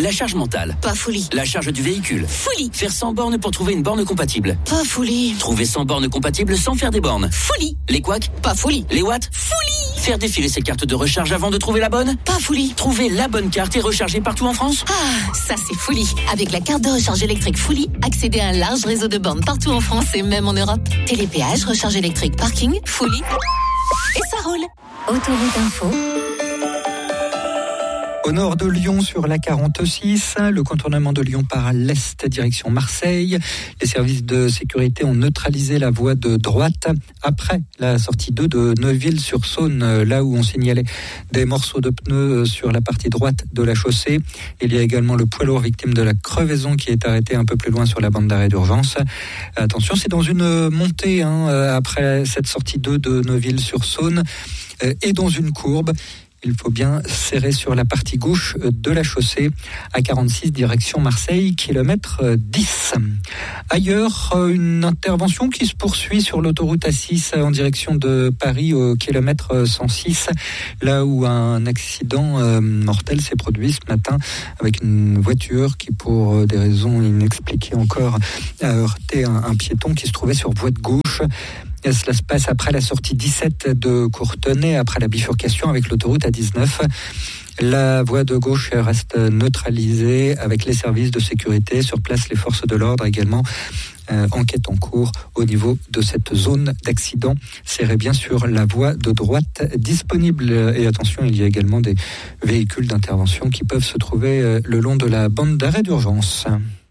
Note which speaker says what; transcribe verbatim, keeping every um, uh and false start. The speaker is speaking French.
Speaker 1: La charge mentale.
Speaker 2: Pas folie.
Speaker 1: La charge du véhicule.
Speaker 2: Folie.
Speaker 1: Faire cent bornes pour trouver une borne compatible.
Speaker 2: Pas folie.
Speaker 1: Trouver cent bornes compatibles sans faire des bornes.
Speaker 2: Folie.
Speaker 1: Les couacs.
Speaker 2: Pas folie.
Speaker 1: Les watts.
Speaker 2: Folie.
Speaker 1: Faire défiler ses cartes de recharge avant de trouver la bonne.
Speaker 2: Pas folie.
Speaker 1: Trouver la bonne carte et recharger partout en France.
Speaker 2: Ah, ça c'est folie. Avec la carte de recharge électrique Folie, accédez à un large réseau de bornes partout en France et même en Europe. Télépéage, recharge électrique, parking, Folie. Et ça roule. Autoroute Info.
Speaker 3: Au nord de Lyon, sur la quarante-six, le contournement de Lyon par l'est, direction Marseille. Les services de sécurité ont neutralisé la voie de droite après la sortie deux de Neuville-sur-Saône, là où on signalait des morceaux de pneus sur la partie droite de la chaussée. Il y a également le poids lourd victime de la crevaison qui est arrêté un peu plus loin sur la bande d'arrêt d'urgence. Attention, c'est dans une montée hein, après cette sortie deux de Neuville-sur-Saône et dans une courbe. Il faut bien serrer sur la partie gauche de la chaussée à quarante-six direction Marseille, kilomètre dix. Ailleurs, une intervention qui se poursuit sur l'autoroute A six en direction de Paris au kilomètre cent six, là où un accident mortel s'est produit ce matin avec une voiture qui, pour des raisons inexpliquées encore, a heurté un, un piéton qui se trouvait sur voie de gauche. Cela se passe après la sortie dix-sept de Courtenay, après la bifurcation avec l'autoroute A dix-neuf. La voie de gauche reste neutralisée avec les services de sécurité. Sur place, les forces de l'ordre également. Euh, enquête en cours au niveau de cette zone d'accident. Serrez bien sur la voie de droite disponible. Et attention, il y a également des véhicules d'intervention qui peuvent se trouver le long de la bande d'arrêt d'urgence.